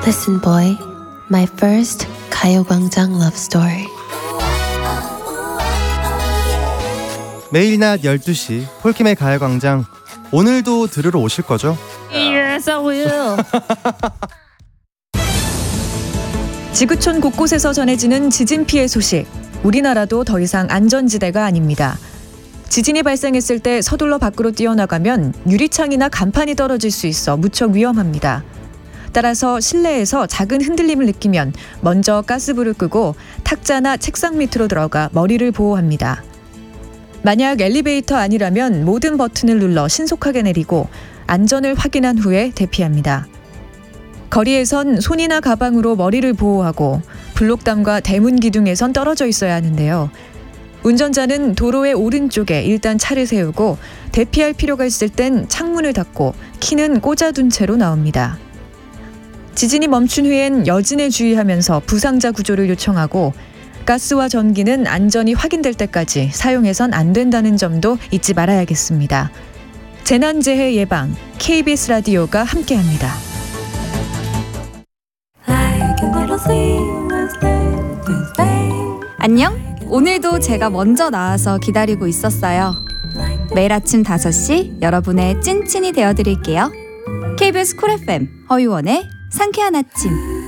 Listen, boy, my first 가요광장 love story. 매일 낮 12시 폴킴의 가요광장, 오늘도 들으러 오실 거죠? Yes, I will. 지구촌 곳곳에서 전해지는 지진 피해 소식. 우리나라도 더 이상 안전지대가 아닙니다. 지진이 발생했을 때 서둘러 밖으로 뛰어나가면 유리창이나 간판이 떨어질 수 있어 무척 위험합니다. 따라서 실내에서 작은 흔들림을 느끼면 먼저 가스불을 끄고 탁자나 책상 밑으로 들어가 머리를 보호합니다. 만약 엘리베이터 아니라면 모든 버튼을 눌러 신속하게 내리고 안전을 확인한 후에 대피합니다. 거리에선 손이나 가방으로 머리를 보호하고 블록담과 대문 기둥에선 떨어져 있어야 하는데요. 운전자는 도로의 오른쪽에 일단 차를 세우고 대피할 필요가 있을 땐 창문을 닫고 키는 꽂아둔 채로 나옵니다. 지진이 멈춘 후엔 여진에 주의하면서 부상자 구조를 요청하고 가스와 전기는 안전이 확인될 때까지 사용해선 안 된다는 점도 잊지 말아야겠습니다. 재난재해 예방, KBS 라디오가 함께합니다. 안녕? 오늘도 제가 먼저 나와서 기다리고 있었어요. 매일 아침 5시 여러분의 찐친이 되어드릴게요. KBS 쿨 FM 허유원의 상쾌한 아침.